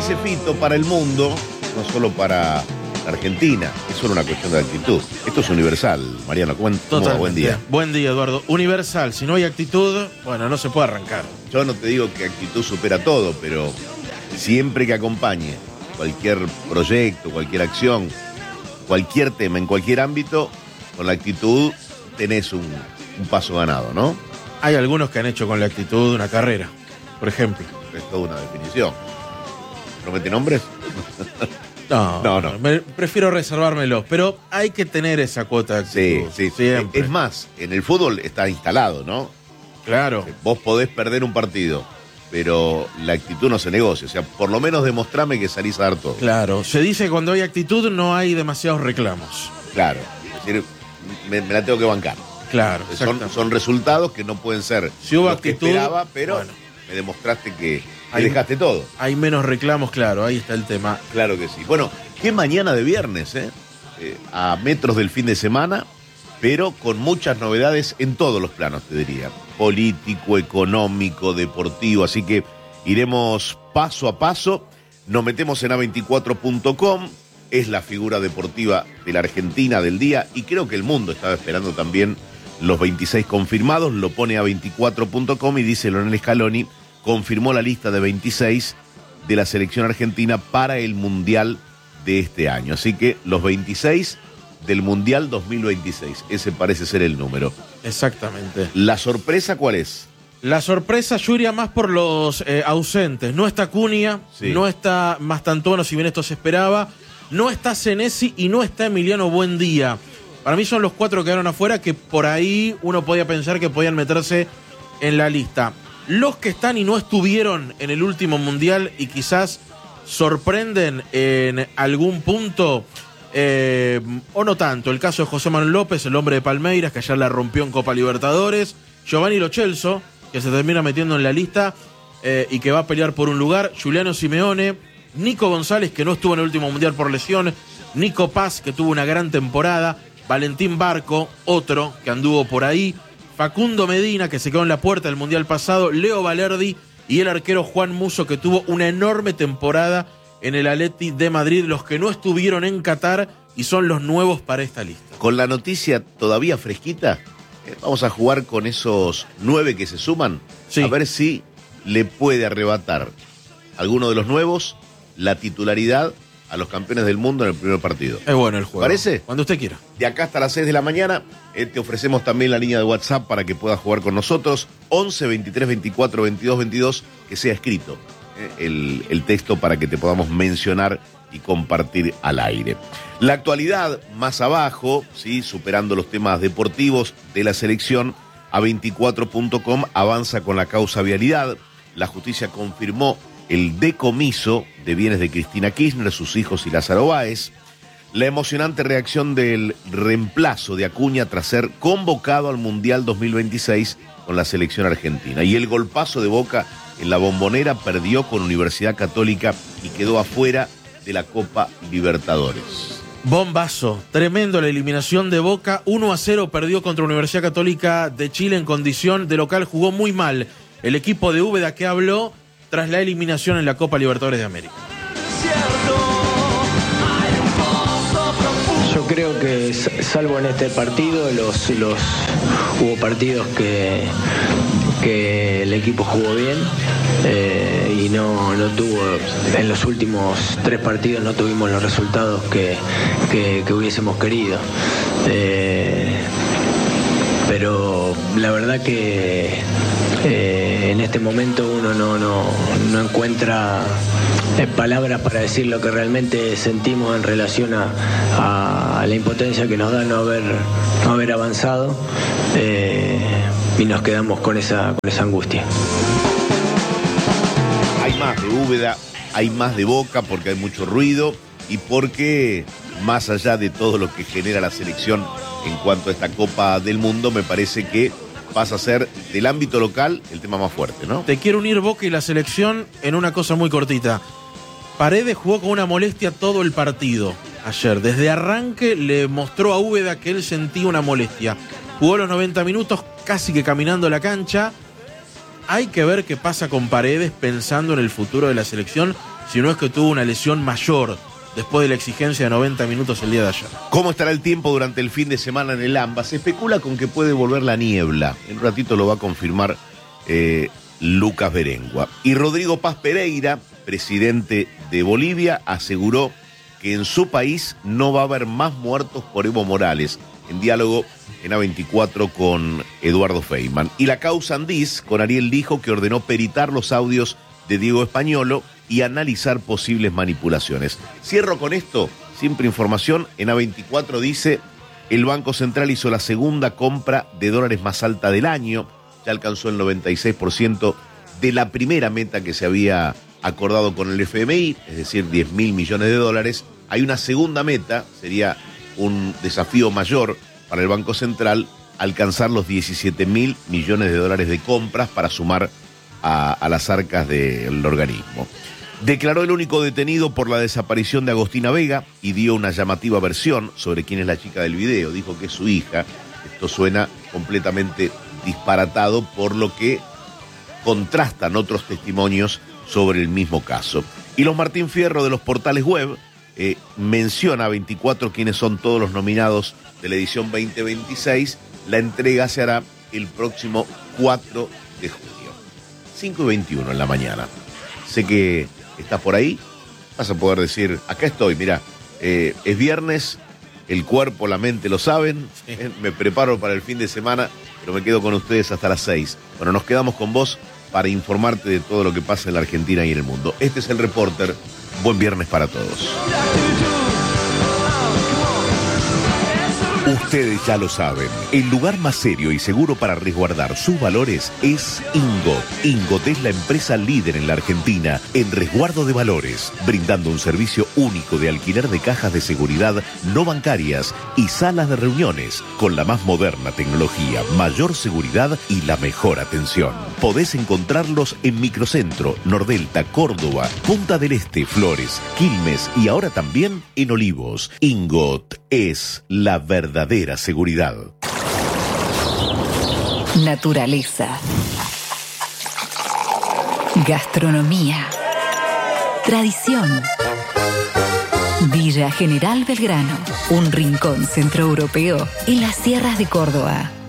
dice Fito, para el mundo, no solo para la Argentina, es solo una cuestión de actitud. Esto es universal, Mariano. ¿Cómo va? Buen día. Buen día, Eduardo. Universal, si no hay actitud, bueno, no se puede arrancar. Yo no te digo que actitud supera todo, pero siempre que acompañe cualquier proyecto, cualquier acción, cualquier tema, en cualquier ámbito, con la actitud tenés un paso ganado, ¿no? Hay algunos que han hecho con la actitud una carrera, por ejemplo. Es toda una definición. ¿Promete nombres? No. Prefiero reservármelo, pero hay que tener esa cuota de actitud. Sí. Siempre. Es más, en el fútbol está instalado, ¿no? Claro. Vos podés perder un partido, pero la actitud no se negocia. O sea, por lo menos demostrame que salís a dar todo. Claro. Se dice que cuando hay actitud no hay demasiados reclamos. Claro. Es decir, me la tengo que bancar. Claro. Son resultados que no pueden ser si hubo los que actitud, esperaba, pero bueno, me demostraste que dejaste todo. Hay menos reclamos, claro, ahí está el tema. Claro que sí. Bueno, qué mañana de viernes, a metros del fin de semana, pero con muchas novedades en todos los planos, te diría. Político, económico, deportivo, así que iremos paso a paso. Nos metemos en a24.com, es la figura deportiva de la Argentina del día y creo que el mundo estaba esperando también los 26 confirmados. Lo pone a24.com y dice Lionel Scaloni confirmó la lista de 26 de la selección argentina para el Mundial de este año. Así que los 26 del Mundial 2026. Ese parece ser el número. Exactamente. ¿La sorpresa cuál es? La sorpresa, yo iría más por los ausentes. No está Cunha, sí. No está Mastantuono, si bien esto se esperaba. No está Senesi y no está Emiliano Buendía. Para mí son los 4 que quedaron afuera que por ahí uno podía pensar que podían meterse en la lista. Los que están y no estuvieron en el último Mundial y quizás sorprenden en algún punto, o no tanto. El caso de José Manuel López, el hombre de Palmeiras, que ayer la rompió en Copa Libertadores. Giovanni Lo Celso, que se termina metiendo en la lista y que va a pelear por un lugar. Giuliano Simeone, Nico González, que no estuvo en el último Mundial por lesión. Nico Paz, que tuvo una gran temporada. Valentín Barco, otro que anduvo por ahí. Facundo Medina, que se quedó en la puerta del Mundial pasado, Leo Valerdi y el arquero Juan Musso, que tuvo una enorme temporada en el Atleti de Madrid, los que no estuvieron en Qatar y son los nuevos para esta lista. Con la noticia todavía fresquita, vamos a jugar con esos 9 que se suman, sí. A ver si le puede arrebatar alguno de los nuevos la titularidad a los campeones del mundo en el primer partido. Es bueno el juego. ¿Parece? Cuando usted quiera. De acá hasta las 6 de la mañana te ofrecemos también la línea de WhatsApp para que puedas jugar con nosotros. 11 23 24 22 22, que sea escrito el texto para que te podamos mencionar y compartir al aire. La actualidad más abajo, ¿sí? Superando los temas deportivos de la selección, a24.com avanza con la causa vialidad. La justicia confirmó el decomiso de bienes de Cristina Kirchner, sus hijos y Lázaro Báez. La emocionante reacción del reemplazo de Acuña tras ser convocado al Mundial 2026 con la selección argentina. Y el golpazo de Boca en la Bombonera, perdió con Universidad Católica y quedó afuera de la Copa Libertadores. Bombazo, tremendo la eliminación de Boca, 1-0 perdió contra Universidad Católica de Chile en condición de local, jugó muy mal el equipo de Úbeda que habló tras la eliminación en la Copa Libertadores de América. Yo creo que salvo en este partido, hubo partidos que el equipo jugó bien y no tuvo, en los últimos 3 partidos no tuvimos los resultados que hubiésemos querido. Pero la verdad que en este momento uno no encuentra palabras para decir lo que realmente sentimos en relación a la impotencia que nos da no haber avanzado, y nos quedamos con esa angustia. Hay más de Úbeda, hay más de Boca porque hay mucho ruido y porque más allá de todo lo que genera la selección en cuanto a esta Copa del Mundo, me parece que pasa a ser del ámbito local el tema más fuerte, ¿no? Te quiero unir Boca y la selección en una cosa muy cortita. Paredes jugó con una molestia todo el partido ayer. Desde arranque le mostró a Úbeda que él sentía una molestia. Jugó los 90 minutos casi que caminando la cancha. Hay que ver qué pasa con Paredes pensando en el futuro de la selección, si no es que tuvo una lesión mayor después de la exigencia de 90 minutos el día de ayer. ¿Cómo estará el tiempo durante el fin de semana en el AMBA? Se especula con que puede volver la niebla. En un ratito lo va a confirmar Lucas Berengua. Y Rodrigo Paz Pereira, presidente de Bolivia, aseguró que en su país no va a haber más muertos por Evo Morales, en diálogo en A24 con Eduardo Feynman. Y la causa Andís, con Ariel Lijo, que ordenó peritar los audios de Diego Españolo y analizar posibles manipulaciones. Cierro con esto, siempre información, en A24 dice, el Banco Central hizo la segunda compra de dólares más alta del año, ya alcanzó el 96% de la primera meta que se había acordado con el FMI, es decir, 10.000 millones de dólares. Hay una segunda meta, sería un desafío mayor para el Banco Central, alcanzar los 17.000 millones de dólares de compras para sumar a las arcas del organismo. Declaró el único detenido por la desaparición de Agostina Vega y dio una llamativa versión sobre quién es la chica del video. Dijo que es su hija. Esto suena completamente disparatado, por lo que contrastan otros testimonios sobre el mismo caso. Y los Martín Fierro de los portales web menciona a 24 quiénes son todos los nominados de la edición 2026. La entrega se hará el próximo 4 de junio, 5:21 en la mañana. Sé que estás por ahí, vas a poder decir, acá estoy, mira, es viernes, el cuerpo, la mente lo saben, me preparo para el fin de semana, pero me quedo con ustedes hasta las 6. Bueno, nos quedamos con vos para informarte de todo lo que pasa en la Argentina y en el mundo. Este es El Reporter. Buen viernes para todos. Ustedes ya lo saben, el lugar más serio y seguro para resguardar sus valores es Ingot. Ingot es la empresa líder en la Argentina en resguardo de valores, brindando un servicio único de alquiler de cajas de seguridad no bancarias y salas de reuniones, con la más moderna tecnología, mayor seguridad y la mejor atención. Podés encontrarlos en Microcentro, Nordelta, Córdoba, Punta del Este, Flores, Quilmes y ahora también en Olivos. Ingot es la verdadera seguridad. Naturaleza. Gastronomía. Tradición. Villa General Belgrano, un rincón centroeuropeo en las sierras de Córdoba.